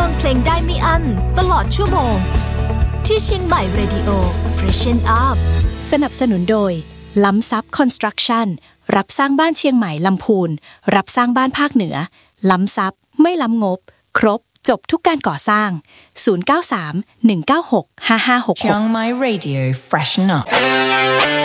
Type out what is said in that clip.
งเพลงได้ไม่อั้นตลอดชั่วโมงที่เชียงใหม่ Radio Freshen Up สนับสนุนโดยล้ำซับคอนสตรักชั่นรับสร้างบ้านเชียงใหม่ลำพูนรับสร้างบ้านภาคเหนือล้ำซับไม่ล้ำงบครบจบทุกการก่อสร้าง093 196 5566 Chiang Mai Radio Freshen Up